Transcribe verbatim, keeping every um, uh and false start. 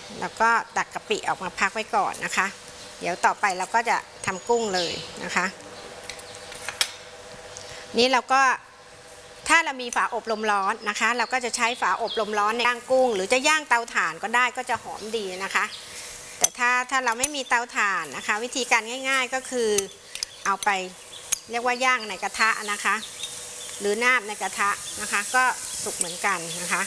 แล้วก็ตักกะปิออกมาพักไว้ก่อนนะคะเดี๋ยวต่อไปเราก็จะทำกุ้งเลยนะคะนี่เราก็ถ้าเรามีฝาอบลมร้อนนะคะเราก็จะใช้ฝาอบลมร้อนในย่างกุ้งหรือจะย่างเตาถ่านก็ได้ก็จะหอมดีนะคะแต่ถ้าถ้าเราไม่มีเตาถ่านนะคะวิธีการง่ายๆก็คือเอาไปเรียกว่าย่างในกระทะนะคะหรือนาบในกระทะนะคะก็สุกเหมือนกันนะคะ